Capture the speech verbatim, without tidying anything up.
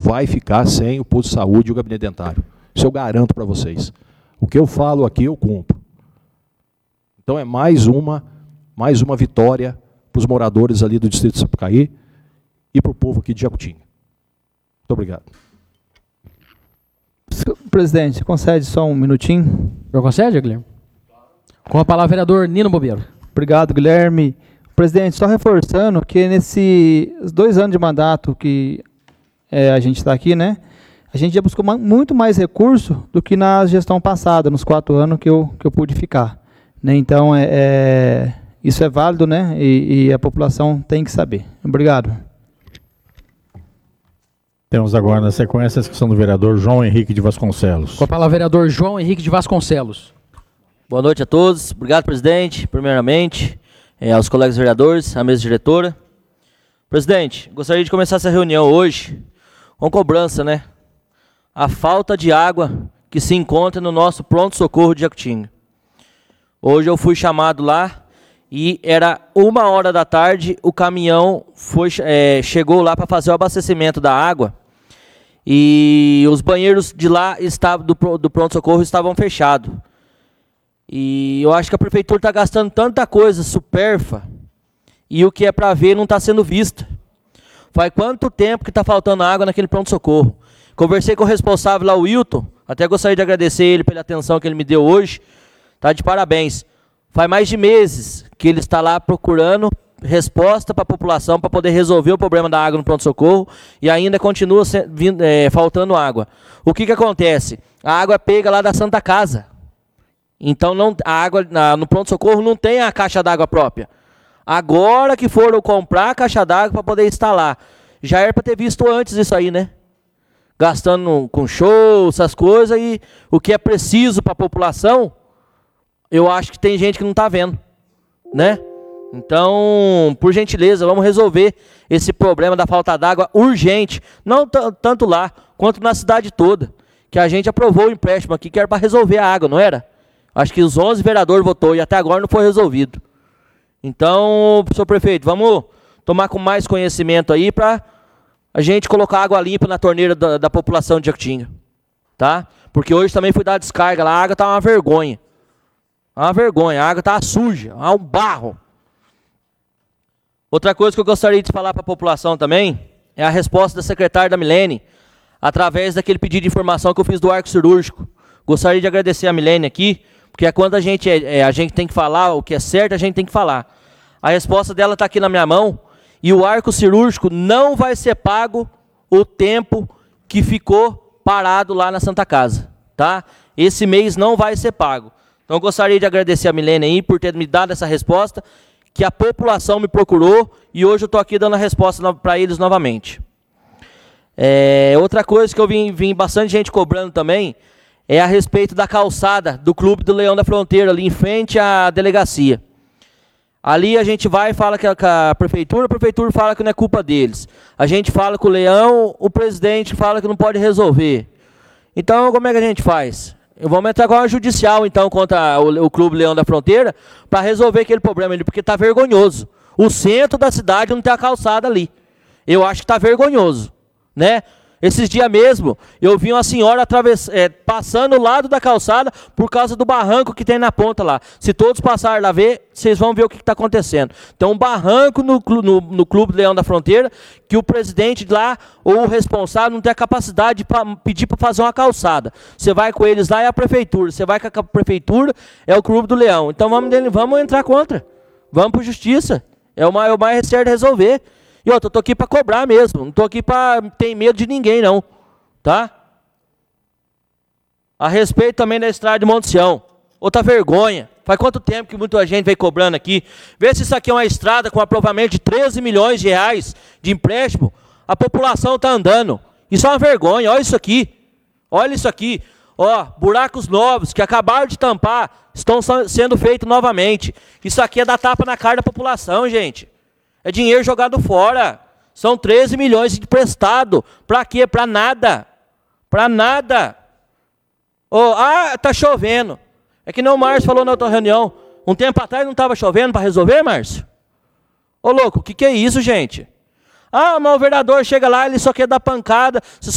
vai ficar sem o posto de saúde e o gabinete dentário. Isso eu garanto para vocês. O que eu falo aqui, eu cumpro. Então é mais uma, mais uma vitória para os moradores ali do distrito de Sapucaí e para o povo aqui de Jacutinga. Muito obrigado. Presidente, concede só um minutinho? O senhor concede, Guilherme? Com a palavra, vereador Nino Bobeiro. Obrigado, Guilherme. Presidente, só reforçando que nesses dois anos de mandato que é, a gente está aqui, né, a gente já buscou muito mais recurso do que na gestão passada, nos quatro anos que eu, que eu pude ficar. Né? Então, é, é, isso é válido, né, e, e a população tem que saber. Obrigado. Temos agora na sequência a discussão do vereador João Henrique de Vasconcelos. Com a palavra, vereador João Henrique de Vasconcelos. Boa noite a todos. Obrigado, presidente, primeiramente, é, aos colegas vereadores, à mesa diretora. Presidente, gostaria de começar essa reunião hoje com cobrança, né? A falta de água que se encontra no nosso pronto-socorro de Jacutinga. Hoje eu fui chamado lá e era uma hora da tarde, o caminhão foi, é, chegou lá para fazer o abastecimento da água e os banheiros de lá estavam, do, do pronto-socorro estavam fechados. E eu acho que a prefeitura está gastando tanta coisa supérflua e o que é para ver não está sendo visto. Faz quanto tempo que está faltando água naquele pronto-socorro? Conversei com o responsável lá, o Wilton, até gostaria de agradecer ele pela atenção que ele me deu hoje. Tá de parabéns. Faz mais de meses que ele está lá procurando resposta para a população para poder resolver o problema da água no pronto-socorro e ainda continua vindo, é, faltando água. O que que acontece? A água pega lá da Santa Casa. Então não, a água na, no pronto-socorro não tem a caixa d'água própria. Agora que foram comprar a caixa d'água para poder instalar. Já era para ter visto antes isso aí, né? Gastando com show, essas coisas, e o que é preciso para a população, eu acho que tem gente que não está vendo, né? Então, por gentileza, vamos resolver esse problema da falta d'água urgente, não tanto lá, quanto na cidade toda, que a gente aprovou o empréstimo aqui, que era para resolver a água, não era? Acho que os onze vereadores votou e até agora não foi resolvido. Então, senhor prefeito, vamos tomar com mais conhecimento aí para a gente colocar água limpa na torneira da, da população de Jacutinga, tá? Porque hoje também fui dar descarga lá, a água tá uma vergonha. Uma vergonha, a água tá suja, é um barro. Outra coisa que eu gostaria de falar para a população também é a resposta da secretária da Milene, através daquele pedido de informação que eu fiz do arco cirúrgico. Gostaria de agradecer a Milene aqui, porque é quando a gente, é, a gente tem que falar o que é certo, a gente tem que falar. A resposta dela está aqui na minha mão, e o arco cirúrgico não vai ser pago o tempo que ficou parado lá na Santa Casa, tá? Esse mês não vai ser pago. Então eu gostaria de agradecer a Milene aí por ter me dado essa resposta, que a população me procurou, e hoje eu estou aqui dando a resposta para eles novamente. É, outra coisa que eu vim, vim bastante gente cobrando também, é a respeito da calçada do Clube do Leão da Fronteira, ali em frente à delegacia. Ali a gente vai e fala que a, que a prefeitura, a prefeitura fala que não é culpa deles. A gente fala com o Leão, o presidente fala que não pode resolver. Então, como é que a gente faz? Vamos entrar com a judicial, então, contra o, o Clube Leão da Fronteira, para resolver aquele problema ali, porque está vergonhoso. O centro da cidade não tem a calçada ali. Eu acho que está vergonhoso, né? Esses dias mesmo, eu vi uma senhora atravess... é, passando o lado da calçada por causa do barranco que tem na ponta lá. Se todos passarem lá ver, vocês vão ver o que está acontecendo. Então, um barranco no, no, no Clube Leão da Fronteira, que o presidente lá, ou o responsável, não tem a capacidade de pra, pedir para fazer uma calçada. Você vai com eles lá, é a prefeitura. Você vai com a prefeitura, é o Clube do Leão. Então, vamos, vamos entrar contra. Vamos para a justiça. É o mais, é o mais certo de resolver. E outra, eu estou aqui para cobrar mesmo, não estou aqui para ter medo de ninguém não, tá? A respeito também da estrada de Monte Sião, outra vergonha, faz quanto tempo que muita gente vem cobrando aqui, vê se isso aqui é uma estrada com aprovamento de treze milhões de reais de empréstimo, a população está andando, isso é uma vergonha, olha isso aqui, olha isso aqui, ó, buracos novos que acabaram de tampar, estão sendo feitos novamente, isso aqui é dar tapa na cara da população, gente. É dinheiro jogado fora. São treze milhões de emprestado. Para quê? Para nada. Para nada. Oh, ah, tá chovendo. É que nem o Márcio falou na outra reunião. Um tempo atrás não estava chovendo para resolver, Márcio? Ô, louco, o que, que é isso, gente? Ah, mas o vereador chega lá, ele só quer dar pancada.